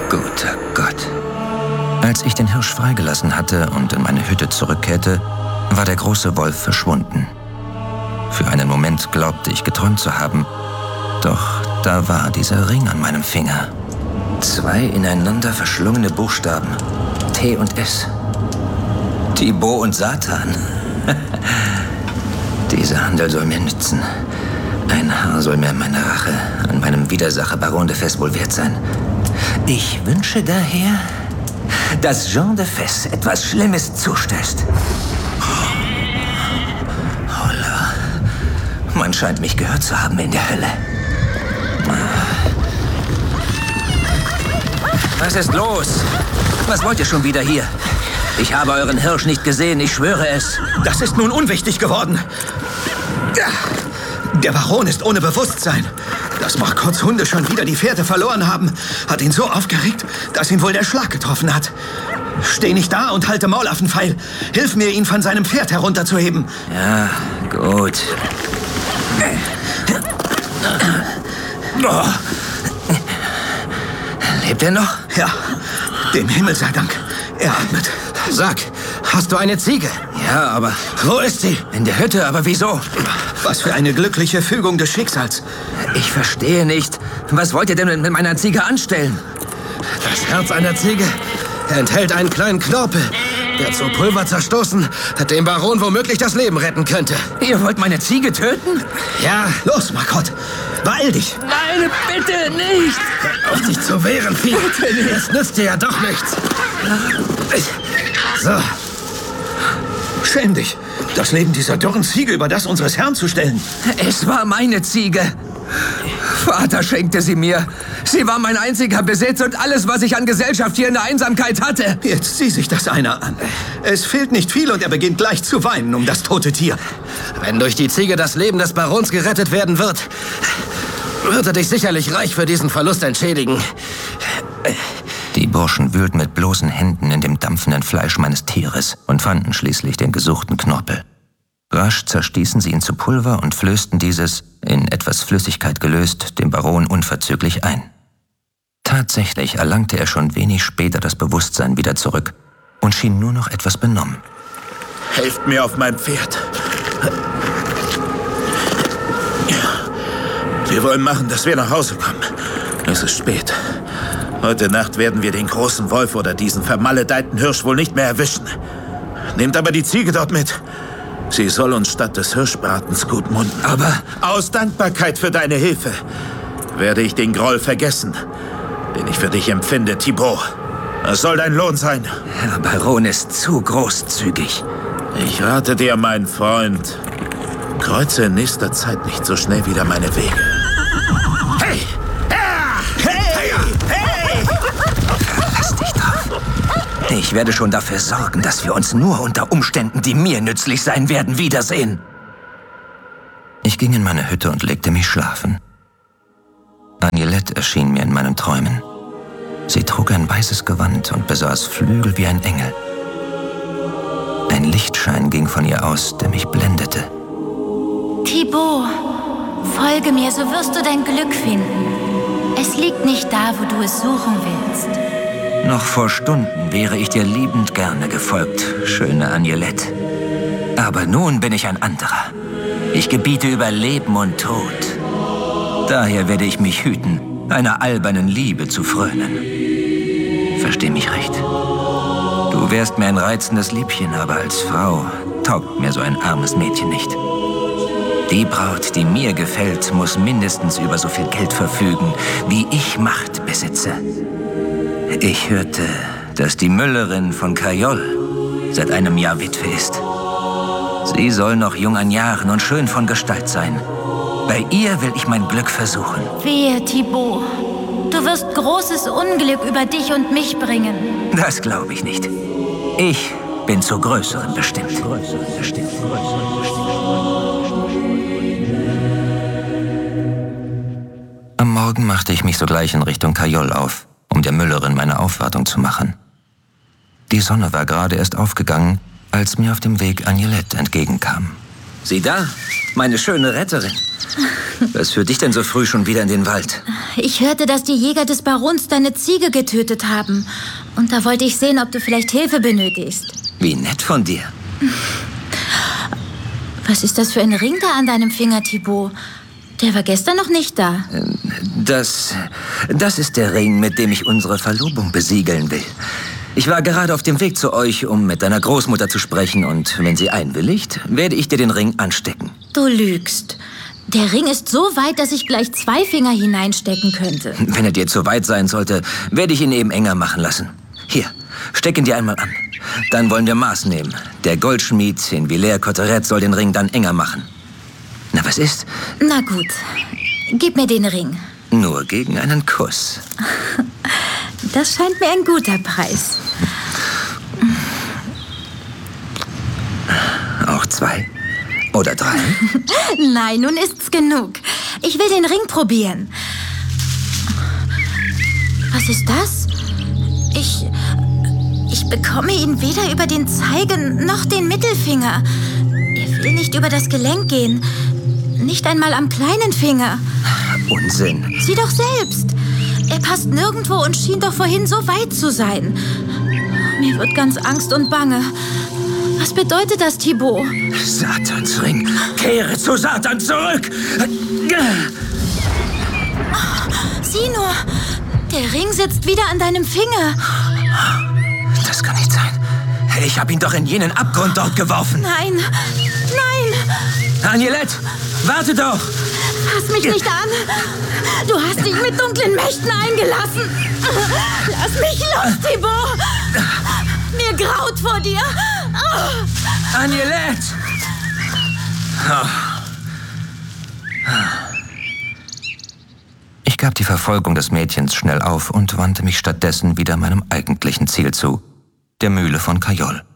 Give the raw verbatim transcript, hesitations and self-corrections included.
Guter Gott. Als ich den Hirsch freigelassen hatte und in meine Hütte zurückkehrte, war der große Wolf verschwunden. Für einen Moment glaubte ich, geträumt zu haben. Doch da war dieser Ring an meinem Finger. Zwei ineinander verschlungene Buchstaben. T und S. Thibaut und Satan. Dieser Handel soll mir nützen. Ein Haar soll mir meine Rache an meinem Widersacher Baron de Fes wohl wert sein. Ich wünsche daher, dass Jean de Fes etwas Schlimmes zustößt. Holla. Man scheint mich gehört zu haben in der Hölle. Was ist los? Was wollt ihr schon wieder hier? Ich habe euren Hirsch nicht gesehen, ich schwöre es. Das ist nun unwichtig geworden. Der Baron ist ohne Bewusstsein. Dass Marcottes Hunde schon wieder die Fährte verloren haben, hat ihn so aufgeregt, dass ihn wohl der Schlag getroffen hat. Steh nicht da und halte Maulaffenpfeil. Hilf mir, ihn von seinem Pferd herunterzuheben. Ja, gut. Oh. Lebt er noch? Ja, dem Himmel sei Dank. Er atmet. Sag, hast du eine Ziege? Ja, aber... Wo ist sie? In der Hütte, aber wieso? Was für eine glückliche Fügung des Schicksals. Ich verstehe nicht. Was wollt ihr denn mit meiner Ziege anstellen? Das Herz einer Ziege enthält einen kleinen Knorpel, der zu Pulver zerstoßen dem Baron womöglich das Leben retten könnte. Ihr wollt meine Ziege töten? Ja. Los, Marcotte. Beeil dich. Nein, bitte nicht. Hör auf, dich zu wehren, Vieh. Es nützt dir ja doch nichts. So. Schäm dich, das Leben dieser dürren Ziege über das unseres Herrn zu stellen. Es war meine Ziege. Vater schenkte sie mir. Sie war mein einziger Besitz und alles, was ich an Gesellschaft hier in der Einsamkeit hatte. Jetzt sieh sich das einer an. Es fehlt nicht viel und er beginnt gleich zu weinen um das tote Tier. Wenn durch die Ziege das Leben des Barons gerettet werden wird, wird er dich sicherlich reich für diesen Verlust entschädigen. Die Burschen wühlten mit bloßen Händen in dem dampfenden Fleisch meines Tieres und fanden schließlich den gesuchten Knorpel. Rasch zerstießen sie ihn zu Pulver und flößten dieses, in etwas Flüssigkeit gelöst, dem Baron unverzüglich ein. Tatsächlich erlangte er schon wenig später das Bewusstsein wieder zurück und schien nur noch etwas benommen. Helft mir auf mein Pferd. Wir wollen machen, dass wir nach Hause kommen. Es ist spät. Heute Nacht werden wir den großen Wolf oder diesen vermaledeiten Hirsch wohl nicht mehr erwischen. Nehmt aber die Ziege dort mit. Sie soll uns statt des Hirschbratens gut munden. Aber aus Dankbarkeit für deine Hilfe werde ich den Groll vergessen, den ich für dich empfinde, Thibaut. Das soll dein Lohn sein. Herr Baron ist zu großzügig. Ich rate dir, mein Freund, kreuze in nächster Zeit nicht so schnell wieder meine Wege. Hey! Hey! Hey! Verlass dich drauf. Ich werde schon dafür sorgen, dass wir uns nur unter Umständen, die mir nützlich sein werden, wiedersehen. Ich ging in meine Hütte und legte mich schlafen. Agnelette erschien mir in meinen Träumen. Sie trug ein weißes Gewand und besaß Flügel wie ein Engel. Ein Lichtschein ging von ihr aus, der mich blendete. Thibaut, folge mir, so wirst du dein Glück finden. Es liegt nicht da, wo du es suchen willst. Noch vor Stunden wäre ich dir liebend gerne gefolgt, schöne Agnelette. Aber nun bin ich ein anderer. Ich gebiete über Leben und Tod. Daher werde ich mich hüten, einer albernen Liebe zu frönen. Versteh mich recht. Du wärst mir ein reizendes Liebchen, aber als Frau taugt mir so ein armes Mädchen nicht. Die Braut, die mir gefällt, muss mindestens über so viel Geld verfügen, wie ich Macht besitze. Ich hörte, dass die Müllerin von Cayolle seit einem Jahr Witwe ist. Sie soll noch jung an Jahren und schön von Gestalt sein. Bei ihr will ich mein Glück versuchen. Wehe, Thibaut. Du wirst großes Unglück über dich und mich bringen. Das glaube ich nicht. Ich bin zu Größerem bestimmt. Am Morgen machte ich mich sogleich in Richtung Cayolle auf, um der Müllerin meine Aufwartung zu machen. Die Sonne war gerade erst aufgegangen, als mir auf dem Weg Agnelette entgegenkam. Sieh da, meine schöne Retterin. Was führt dich denn so früh schon wieder in den Wald? Ich hörte, dass die Jäger des Barons deine Ziege getötet haben. Und da wollte ich sehen, ob du vielleicht Hilfe benötigst. Wie nett von dir. Was ist das für ein Ring da an deinem Finger, Thibaut? Der war gestern noch nicht da. Das, das ist der Ring, mit dem ich unsere Verlobung besiegeln will. Ich war gerade auf dem Weg zu euch, um mit deiner Großmutter zu sprechen. Und wenn sie einwilligt, werde ich dir den Ring anstecken. Du lügst. Der Ring ist so weit, dass ich gleich zwei Finger hineinstecken könnte. Wenn er dir zu weit sein sollte, werde ich ihn eben enger machen lassen. Hier, steck ihn dir einmal an. Dann wollen wir Maß nehmen. Der Goldschmied in Villers-Cotterêts soll den Ring dann enger machen. Na, was ist? Na gut, gib mir den Ring. Nur gegen einen Kuss. Das scheint mir ein guter Preis. Auch zwei? Oder drei? Nein, nun ist's genug. Ich will den Ring probieren. Was ist das? Ich... Ich bekomme ihn weder über den Zeigen noch den Mittelfinger. Er will nicht über das Gelenk gehen. Nicht einmal am kleinen Finger. Unsinn. Sieh doch selbst. Er passt nirgendwo und schien doch vorhin so weit zu sein. Mir wird ganz Angst und Bange. Was bedeutet das, Thibaut? Satans Ring. Kehre zu Satan zurück. Sieh nur. Der Ring sitzt wieder an deinem Finger. Das kann nicht sein. Ich habe ihn doch in jenen Abgrund dort geworfen. Nein. Nein. Agnelette, warte doch. Fass mich nicht an. Du hast dich mit dunklen Mächten eingelassen. Lass mich los, Thibaut. Mir graut vor dir. Oh. Agnelette! Oh. Ich gab die Verfolgung des Mädchens schnell auf und wandte mich stattdessen wieder meinem eigentlichen Ziel zu, der Mühle von Cajolle.